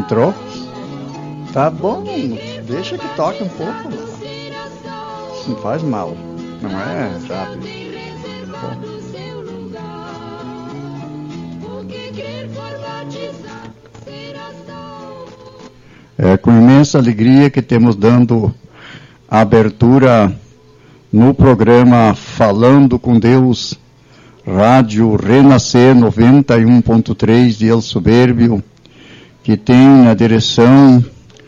Entrou? Tá bom, deixa que toque um pouco. Não faz mal, não é rápido. É com imensa alegria que temos dando abertura no programa Falando com Deus, Rádio Renascer 91.3 de El Soberbio, que tem na direção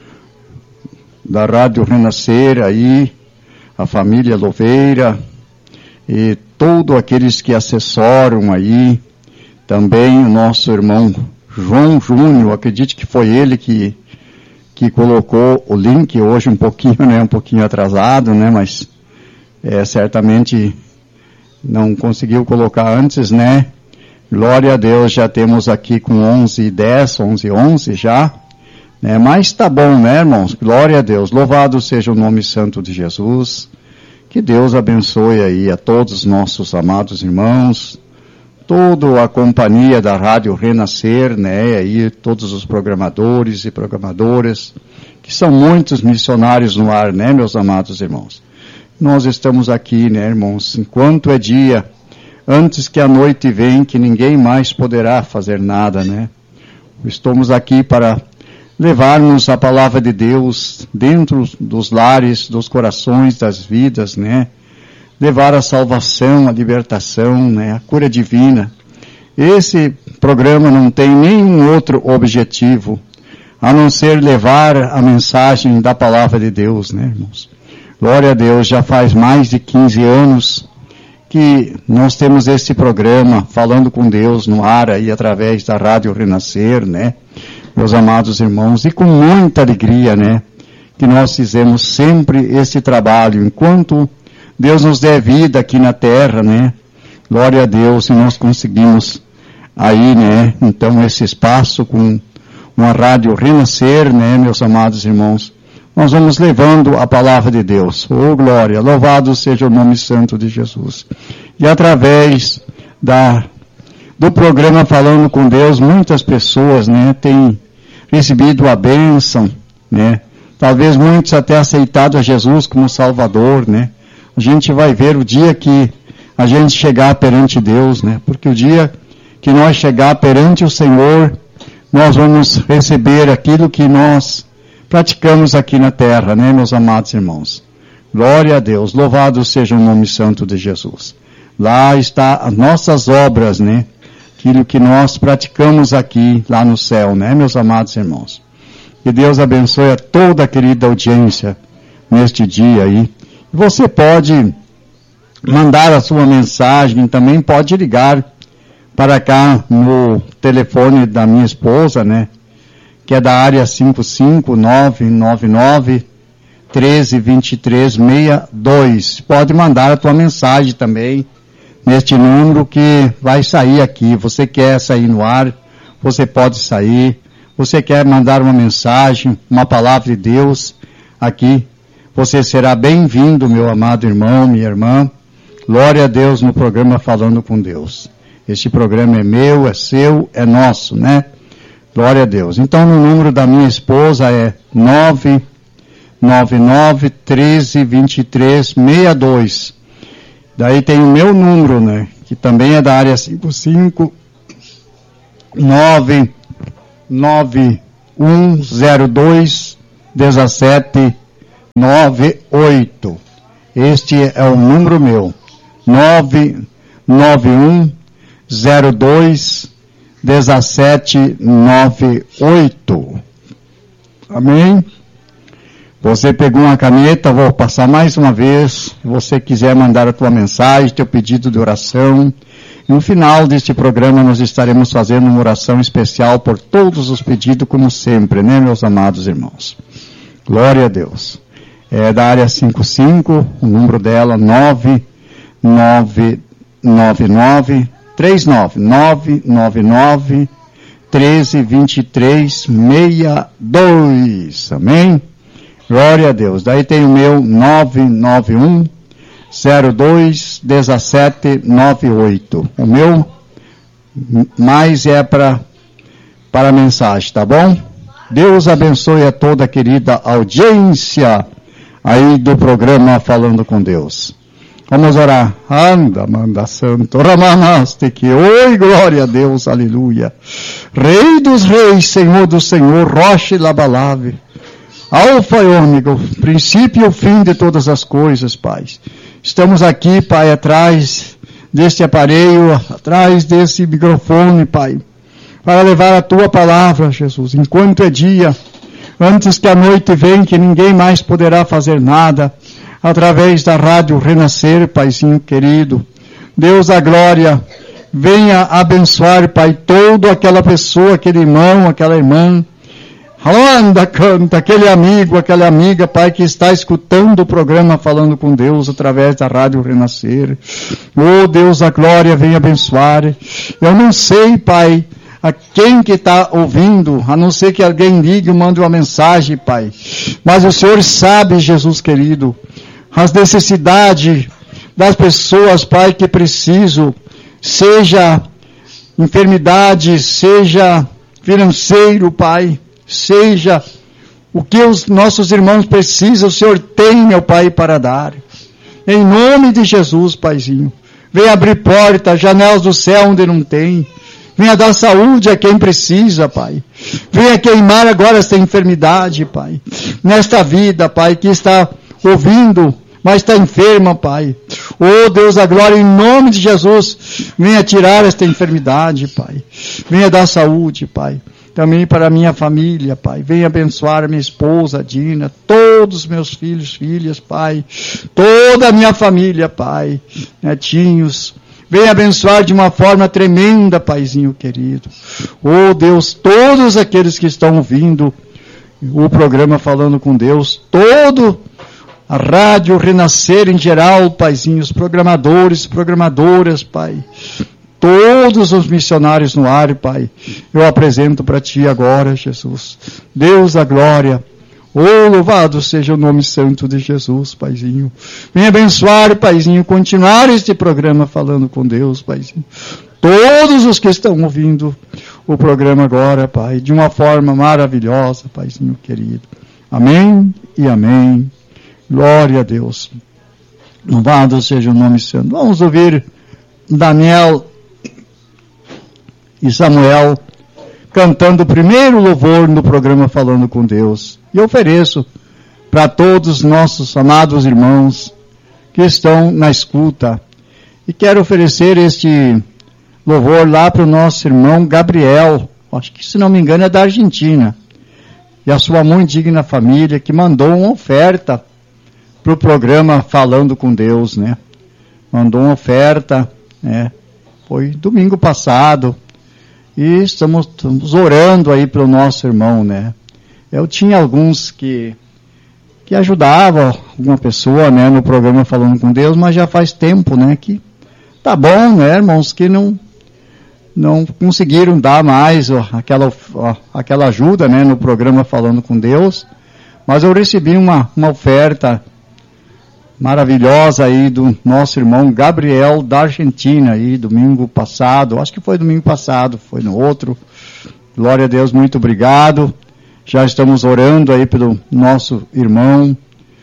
da Rádio Renascer aí a família Louveira e todos aqueles que assessoram aí, também o nosso irmão João Júnior, acredite que foi ele que colocou o link hoje um pouquinho atrasado, né, mas certamente não conseguiu colocar antes, né? Glória a Deus, já temos aqui com 11:10, 11:11 já, né? Mas tá bom, né, irmãos? Glória a Deus, louvado seja o nome santo de Jesus, que Deus abençoe aí a todos os nossos amados irmãos, toda a companhia da Rádio Renascer, né, aí todos os programadores e programadoras, que são muitos missionários no ar, né, meus amados irmãos. Nós estamos aqui, né, irmãos, enquanto é dia, antes que a noite venha, que ninguém mais poderá fazer nada, né. Estamos aqui para levarmos a palavra de Deus dentro dos lares, dos corações, das vidas, né, levar a salvação, a libertação, né, a cura divina. Esse programa não tem nenhum outro objetivo, a não ser levar a mensagem da palavra de Deus, né, irmãos? Glória a Deus, já faz mais de 15 anos que nós temos esse programa, Falando com Deus, no ar aí, através da Rádio Renascer, né, meus amados irmãos, e com muita alegria, né, que nós fizemos sempre esse trabalho, enquanto Deus nos dê vida aqui na terra, né? Glória a Deus, e nós conseguimos aí, né? Então, esse espaço com uma Rádio Renascer, né, meus amados irmãos? Nós vamos levando a palavra de Deus. Oh, glória! Louvado seja o nome santo de Jesus. E através do programa Falando com Deus, muitas pessoas, né, têm recebido a bênção, né? Talvez muitos até aceitado a Jesus como Salvador, né? A gente vai ver o dia que a gente chegar perante Deus, né? Porque o dia que nós chegar perante o Senhor, nós vamos receber aquilo que nós praticamos aqui na terra, né, meus amados irmãos? Glória a Deus, louvado seja o nome santo de Jesus. Lá está as nossas obras, né? Aquilo que nós praticamos aqui, lá no céu, né, meus amados irmãos? Que Deus abençoe a toda a querida audiência neste dia aí. Você pode mandar a sua mensagem, também pode ligar para cá no telefone da minha esposa, né? Que é da área 55999-132362. Pode mandar a tua mensagem também neste número que vai sair aqui. Você quer sair no ar, você pode sair. Você quer mandar uma mensagem, uma palavra de Deus aqui, você será bem-vindo, meu amado irmão, minha irmã. Glória a Deus no programa Falando com Deus. Este programa é meu, é seu, é nosso, né? Glória a Deus. Então, o número da minha esposa é 999-132362. Daí tem o meu número, né? Que também é da área 55991021798. Este é o número meu. 991021798. Amém? Você pegou uma caneta, vou passar mais uma vez. Se você quiser mandar a tua mensagem, teu pedido de oração. E no final deste programa nós estaremos fazendo uma oração especial por todos os pedidos, como sempre, né, meus amados irmãos? Glória a Deus. É da área 55, o número dela 999-132362. Amém? Glória a Deus. Daí tem o meu 991-02-1798. O meu mais é para mensagem, tá bom? Deus abençoe a toda a querida audiência aí do programa Falando com Deus. Vamos orar. Anda, manda santo. Ramanaste que. Oi, glória a Deus, aleluia. Rei dos reis, Senhor do Senhor, rocha inabalável. Alfa e ômega, o princípio e o fim de todas as coisas, Pai. Estamos aqui, Pai, atrás deste aparelho, atrás desse microfone, Pai, para levar a Tua palavra, Jesus, enquanto é dia, antes que a noite venha, que ninguém mais poderá fazer nada, através da Rádio Renascer, Paizinho querido. Deus da glória, venha abençoar, Pai, toda aquela pessoa, aquele irmão, aquela irmã, anda, canta, aquele amigo, aquela amiga, Pai, que está escutando o programa Falando com Deus através da Rádio Renascer. Oh, Deus da glória, venha abençoar. Eu não sei, Pai, a quem que está ouvindo, a não ser que alguém ligue e mande uma mensagem, Pai. Mas o Senhor sabe, Jesus querido, as necessidades das pessoas, Pai, que precisam, seja enfermidade, seja financeiro, Pai, seja o que os nossos irmãos precisam, o Senhor tem, meu Pai, para dar. Em nome de Jesus, Paizinho, venha abrir portas, janelas do céu onde não tem. Venha dar saúde a quem precisa, Pai. Venha queimar agora esta enfermidade, Pai. Nesta vida, Pai, que está ouvindo, mas está enferma, Pai. Oh, Deus da glória, em nome de Jesus, venha tirar esta enfermidade, Pai. Venha dar saúde, Pai. Também para a minha família, Pai. Venha abençoar a minha esposa, Dina, todos os meus filhos, filhas, Pai. Toda a minha família, Pai. Netinhos. Venha abençoar de uma forma tremenda, Paizinho querido. Oh, Deus, todos aqueles que estão ouvindo o programa Falando com Deus, todo a Rádio Renascer em geral, Paizinho, os programadores, programadoras, Pai. Todos os missionários no ar, Pai, eu apresento para Ti agora, Jesus. Deus da glória. Oh, louvado seja o nome santo de Jesus, Paizinho. Venha abençoar, Paizinho, continuar este programa Falando com Deus, Paizinho. Todos os que estão ouvindo o programa agora, Pai, de uma forma maravilhosa, Paizinho querido. Amém e amém. Glória a Deus. Louvado seja o nome santo. Vamos ouvir Daniel e Samuel cantando o primeiro louvor no programa Falando com Deus. E ofereço para todos os nossos amados irmãos que estão na escuta. E quero oferecer este louvor lá para o nosso irmão Gabriel, acho que, se não me engano, é da Argentina. E a sua muito digna família, que mandou uma oferta para o programa Falando com Deus, né? Mandou uma oferta, né? Foi domingo passado. E estamos orando aí pelo nosso irmão, né? Eu tinha alguns que ajudavam alguma pessoa, né, no programa Falando com Deus, mas já faz tempo, né, que tá bom, né, irmãos, que não conseguiram dar mais aquela ajuda, né, no programa Falando com Deus, mas eu recebi uma oferta maravilhosa aí do nosso irmão Gabriel da Argentina aí, domingo passado, acho que foi domingo passado, foi no outro. Glória a Deus, muito obrigado. Já estamos orando aí pelo nosso irmão,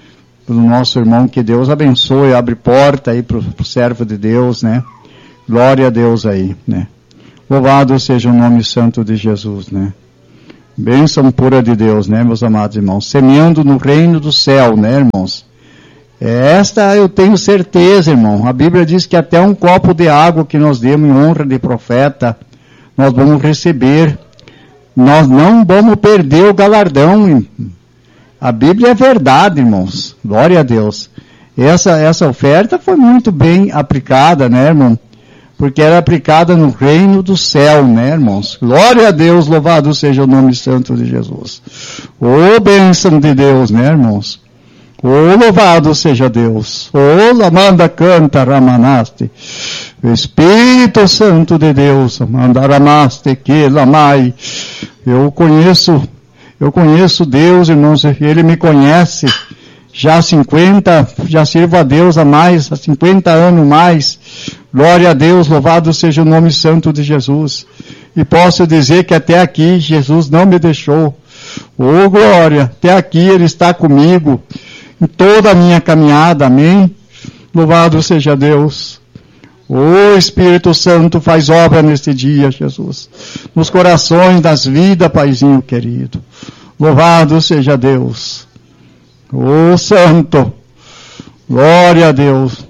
que Deus abençoe, abre porta aí para o servo de Deus, né? Glória a Deus aí, né? Louvado seja o nome santo de Jesus, né? Bênção pura de Deus, né, meus amados irmãos? Semeando no reino do céu, né, irmãos? Esta eu tenho certeza, irmão. A Bíblia diz que até um copo de água que nós demos em honra de profeta, nós vamos receber. Nós não vamos perder o galardão. A Bíblia é verdade, irmãos. Glória a Deus. Essa oferta foi muito bem aplicada, né, irmão? Porque era aplicada no reino do céu, né, irmãos? Glória a Deus, louvado seja o nome santo de Jesus. Ô, bênção de Deus, né, irmãos? Oh, louvado seja Deus. Oh, lamanda canta ramanaste. Espírito Santo de Deus, mandaramaste que lamai. Eu conheço Deus, irmãos, Ele me conhece. Já sirvo a Deus há 50 anos mais. Glória a Deus, louvado seja o nome santo de Jesus. E posso dizer que até aqui Jesus não me deixou. Oh, glória, até aqui Ele está comigo, em toda a minha caminhada, amém? Louvado seja Deus. Oh, Espírito Santo, faz obra neste dia, Jesus, nos corações das vidas, Paizinho querido. Louvado seja Deus. Oh, Santo, glória a Deus.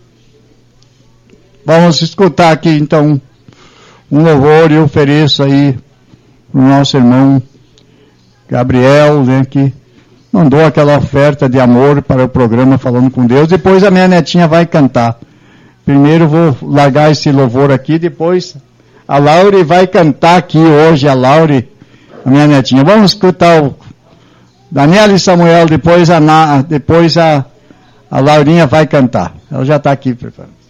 Vamos escutar aqui, então, um louvor e eu ofereço aí para o nosso irmão Gabriel, né, que mandou aquela oferta de amor para o programa Falando com Deus. Depois a minha netinha vai cantar. Primeiro vou largar esse louvor aqui, depois a Laure vai cantar aqui hoje, a Laure, a minha netinha. Vamos escutar o Daniela e Samuel, depois a Laurinha vai cantar. Ela já está aqui preparada.